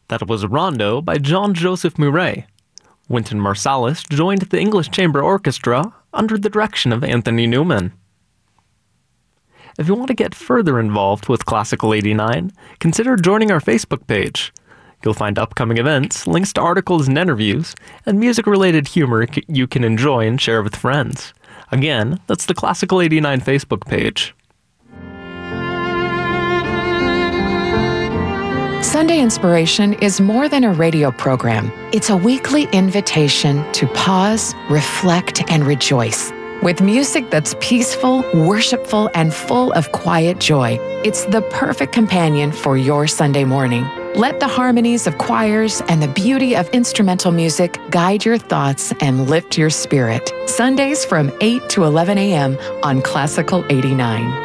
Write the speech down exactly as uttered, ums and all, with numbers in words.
That was Rondo by Jean-Joseph Murray. Wynton Marsalis joined the English Chamber Orchestra under the direction of Anthony Newman. If you want to get further involved with Classical eighty-nine, consider joining our Facebook page. You'll find upcoming events, links to articles and interviews, and music-related humor you can enjoy and share with friends. Again, that's the Classical eighty-nine Facebook page. Sunday Inspiration is more than a radio program. It's a weekly invitation to pause, reflect, and rejoice. With music that's peaceful, worshipful, and full of quiet joy, it's the perfect companion for your Sunday morning. Let the harmonies of choirs and the beauty of instrumental music guide your thoughts and lift your spirit. Sundays from eight to eleven a.m. on Classical eighty-nine.